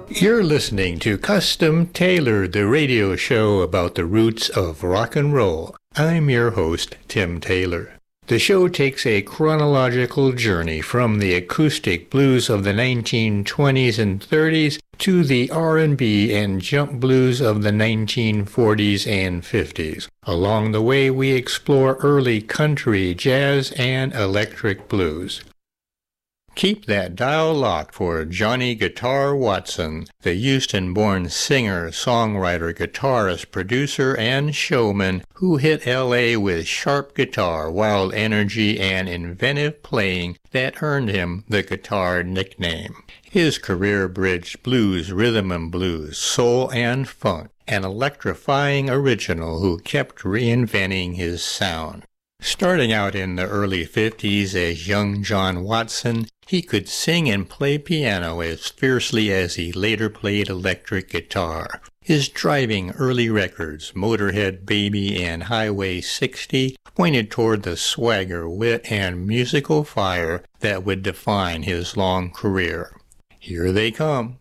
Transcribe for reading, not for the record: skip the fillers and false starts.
You're listening to Custom Tailored, the radio show about the roots of rock and roll. I'm your host, Tim Taylor. The show takes a chronological journey from the acoustic blues of the 1920s and 30s to the R&B and jump blues of the 1940s and 50s. Along the way, we explore early country, jazz, and electric blues. Keep that dial locked for Johnny Guitar Watson, the Houston-born singer, songwriter, guitarist, producer, and showman who hit L.A. with sharp guitar, wild energy, and inventive playing that earned him the guitar nickname. His career bridged blues, rhythm and blues, soul and funk, an electrifying original who kept reinventing his sound. Starting out in the early 50s as young John Watson, he could sing and play piano as fiercely as he later played electric guitar. His driving early records, Motorhead Baby and Highway 60, pointed toward the swagger, wit, and musical fire that would define his long career. Here they come.